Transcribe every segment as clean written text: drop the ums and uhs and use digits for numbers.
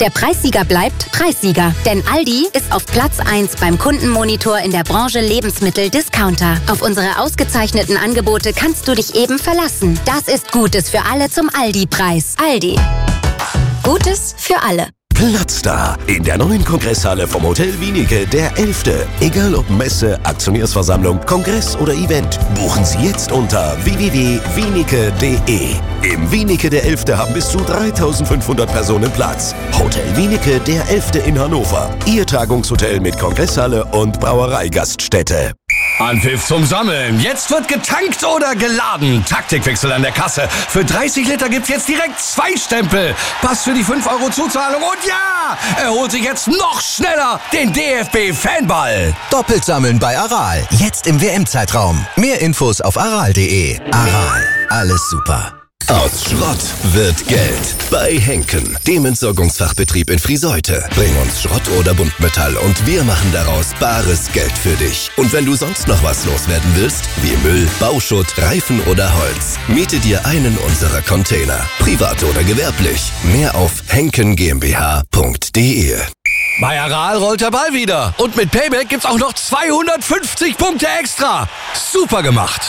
Der Preissieger bleibt Preissieger. Denn Aldi ist auf Platz 1 beim Kundenmonitor in der Branche Lebensmittel-Discounter. Auf unsere ausgezeichneten Angebote kannst du dich eben verlassen. Das ist Gutes für alle zum Aldi-Preis. Aldi. Gutes für alle. Platzstar in der neuen Kongresshalle vom Hotel Wienicke, der 11. Egal ob Messe, Aktionärsversammlung, Kongress oder Event, buchen Sie jetzt unter www.wienicke.de. Im Wienicke der 11. haben bis zu 3.500 Personen Platz. Hotel Wienicke der 11. in Hannover. Ihr Tagungshotel mit Kongresshalle und Brauereigaststätte. Anpfiff zum Sammeln. Jetzt wird getankt oder geladen. Taktikwechsel an der Kasse. Für 30 Liter gibt's jetzt direkt 2 Stempel. Pass für die 5 € Zuzahlung. Und ja, er holt sich jetzt noch schneller den DFB-Fanball. Doppelt sammeln bei Aral. Jetzt im WM-Zeitraum. Mehr Infos auf aral.de. Aral. Alles super. Aus Schrott wird Geld. Bei Henken, dem Entsorgungsfachbetrieb in Frieseute. Bring uns Schrott oder Buntmetall und wir machen daraus bares Geld für dich. Und wenn du sonst noch was loswerden willst, wie Müll, Bauschutt, Reifen oder Holz, miete dir einen unserer Container. Privat oder gewerblich. Mehr auf henkengmbh.de. Bei Aral rollt der Ball wieder. Und mit Payback gibt's auch noch 250 Punkte extra. Super gemacht.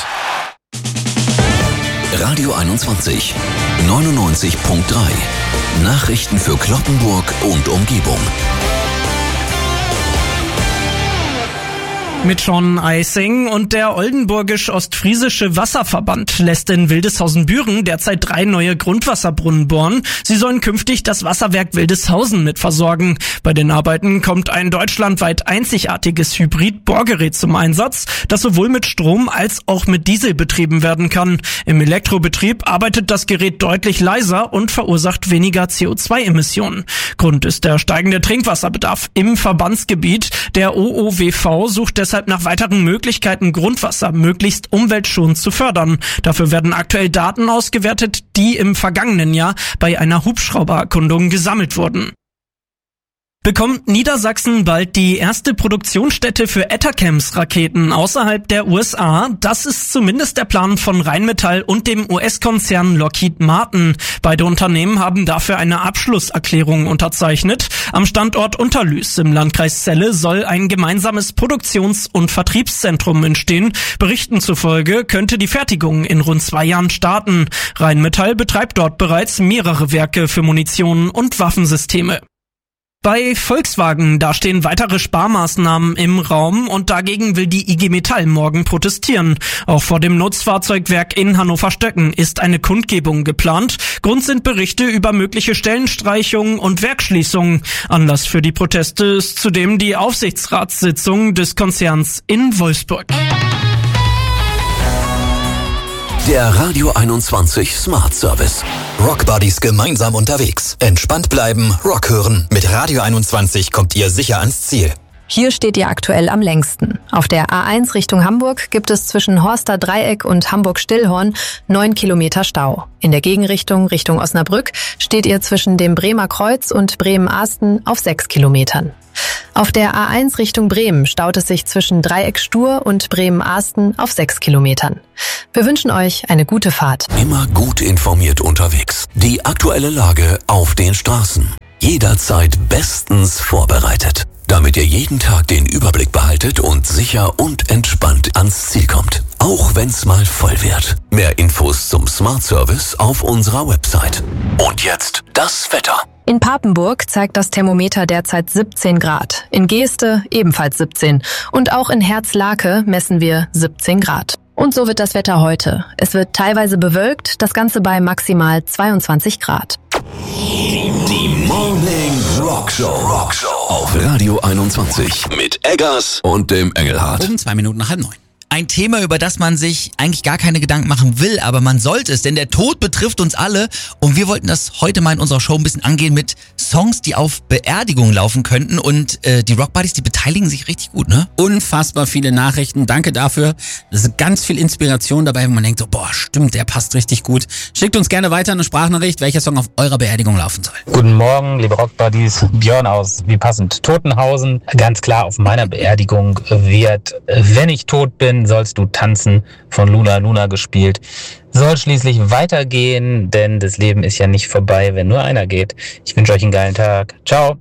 Radio 21, 99.3. Nachrichten für Cloppenburg und Umgebung. Mit Sean Eising und der Oldenburgisch-Ostfriesische Wasserverband lässt in Wildeshausen-Büren derzeit 3 neue Grundwasserbrunnen bohren. Sie sollen künftig das Wasserwerk Wildeshausen mit versorgen. Bei den Arbeiten kommt ein deutschlandweit einzigartiges Hybrid-Bohrgerät zum Einsatz, das sowohl mit Strom als auch mit Diesel betrieben werden kann. Im Elektrobetrieb arbeitet das Gerät deutlich leiser und verursacht weniger CO2-Emissionen. Grund ist der steigende Trinkwasserbedarf im Verbandsgebiet. Der OOWV sucht deshalb nach weiteren Möglichkeiten, Grundwasser möglichst umweltschonend zu fördern. Dafür werden aktuell Daten ausgewertet, die im vergangenen Jahr bei einer Hubschraubererkundung gesammelt wurden. Bekommt Niedersachsen bald die erste Produktionsstätte für Atacams-Raketen außerhalb der USA? Das ist zumindest der Plan von Rheinmetall und dem US-Konzern Lockheed Martin. Beide Unternehmen haben dafür eine Abschlusserklärung unterzeichnet. Am Standort Unterlüß im Landkreis Celle soll ein gemeinsames Produktions- und Vertriebszentrum entstehen. Berichten zufolge könnte die Fertigung in rund 2 Jahren starten. Rheinmetall betreibt dort bereits mehrere Werke für Munition und Waffensysteme. Bei Volkswagen, da stehen weitere Sparmaßnahmen im Raum und dagegen will die IG Metall morgen protestieren. Auch vor dem Nutzfahrzeugwerk in Hannover-Stöcken ist eine Kundgebung geplant. Grund sind Berichte über mögliche Stellenstreichungen und Werksschließungen. Anlass für die Proteste ist zudem die Aufsichtsratssitzung des Konzerns in Wolfsburg. Der Radio 21 Smart Service. Rock Buddies gemeinsam unterwegs. Entspannt bleiben, Rock hören. Mit Radio 21 kommt ihr sicher ans Ziel. Hier steht ihr aktuell am längsten. Auf der A1 Richtung Hamburg gibt es zwischen Horster Dreieck und Hamburg-Stillhorn 9 Kilometer Stau. In der Gegenrichtung Richtung Osnabrück steht ihr zwischen dem Bremer Kreuz und Bremen-Asten auf 6 Kilometern. Auf der A1 Richtung Bremen staut es sich zwischen Dreieck Stur und Bremen-Asten auf 6 Kilometern. Wir wünschen euch eine gute Fahrt. Immer gut informiert unterwegs. Die aktuelle Lage auf den Straßen. Jederzeit bestens vorbereitet, damit ihr jeden Tag den Überblick behaltet und sicher und entspannt ans Ziel kommt. Auch wenn's mal voll wird. Mehr Infos zum Smart Service auf unserer Website. Und jetzt das Wetter. In Papenburg zeigt das Thermometer derzeit 17 Grad. In Geeste ebenfalls 17. Und auch in Herzlake messen wir 17 Grad. Und so wird das Wetter heute. Es wird teilweise bewölkt, das Ganze bei maximal 22 Grad. Die Morning Rockshow auf Radio 21 mit Eggers und dem Engelhardt. 8:02. Ein Thema, über das man sich eigentlich gar keine Gedanken machen will, aber man sollte es, denn der Tod betrifft uns alle und wir wollten das heute mal in unserer Show ein bisschen angehen mit Songs, die auf Beerdigungen laufen könnten und die Rock Buddies, die beteiligen sich richtig gut, ne? Unfassbar viele Nachrichten, danke dafür. Das ist ganz viel Inspiration dabei, wo man denkt so, boah, stimmt, der passt richtig gut. Schickt uns gerne weiter eine Sprachnachricht, welcher Song auf eurer Beerdigung laufen soll. Guten Morgen, liebe Rock Buddies, Björn aus Wie passend Totenhausen. Ganz klar, auf meiner Beerdigung wird, wenn ich tot bin, Wenn sollst du tanzen von Luna Luna gespielt. Soll schließlich weitergehen, denn das Leben ist ja nicht vorbei, wenn nur einer geht. Ich wünsche euch einen geilen Tag. Ciao.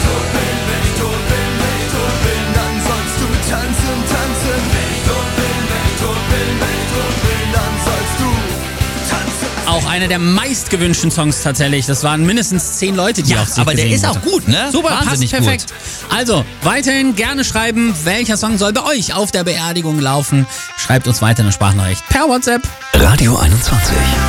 Auch einer der meistgewünschten Songs tatsächlich. Das waren mindestens 10 Leute, die auch sich aber der ist haben. auch gut, ne? Super, Wahnsinnig passt perfekt. gut. Also, weiterhin gerne schreiben, welcher Song soll bei euch auf der Beerdigung laufen. Schreibt uns weiter eine Sprachnachricht per WhatsApp. Radio 21.